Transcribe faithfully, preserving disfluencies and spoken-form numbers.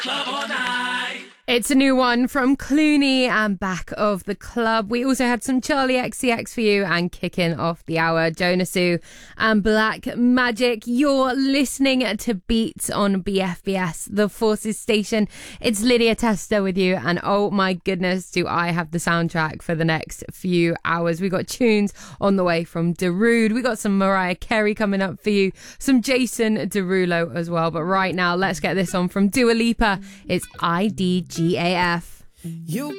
Club All Night. It's a new one from Clooney and Back of the Club. We also had some Charlie X C X for you, and kicking off the hour, Jonasu and Black Magic. You're listening to Beats on B F B S, the Forces station. It's Lydia Testa with you, and oh my goodness, do I have the soundtrack for the next few hours. We got tunes on the way from Darude. We got some Mariah Carey coming up for you, some Jason Derulo as well. But right now, let's get this on from Dua Lipa. It's I D G A F. You